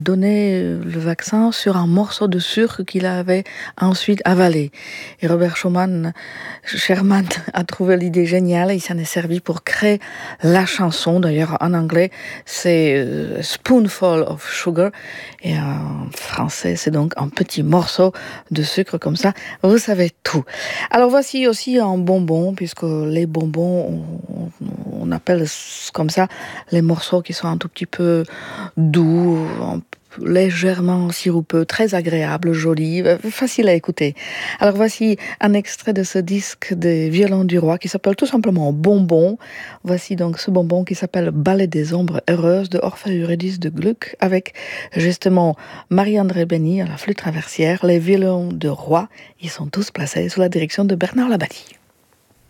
donné le vaccin sur un morceau de sucre qu'il avait ensuite avalé. Et Robert Sherman a trouvé l'idée géniale et il s'en est servi pour créer la chanson. D'ailleurs, en anglais, c'est Spoonful of Sugar. Et en français, c'est donc un petit morceau de sucre comme ça. Vous savez tout. Alors voici aussi un bonbon, puisque les bonbons, on appelle comme ça les morceaux qui sont un tout petit peu doux, légèrement sirupeux, très agréable, joli, facile à écouter. Alors voici un extrait de ce disque des Violons du Roi qui s'appelle tout simplement Bonbon. Voici donc ce bonbon qui s'appelle Ballet des ombres heureuses de Orphée Eurydice de Gluck avec justement Marie-André Benny à la flûte traversière. Les Violons du Roi, ils sont tous placés sous la direction de Bernard Labadie.